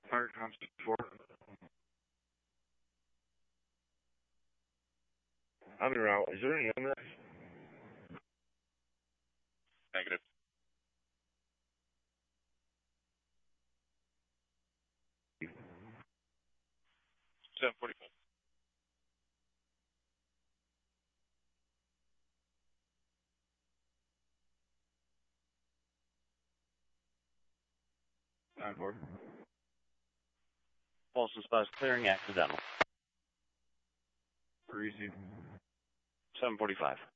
Fire constant 4. I'm en route. Is there any unrest? Negative. 745. On board. Folsom Spas clearing accidental. Easy. 745.